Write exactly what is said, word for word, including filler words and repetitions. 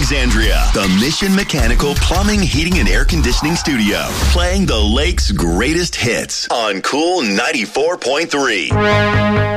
Alexandria, the Mission Mechanical Plumbing, Heating, and Air Conditioning Studio, playing the Lake's greatest hits on Cool ninety-four point three.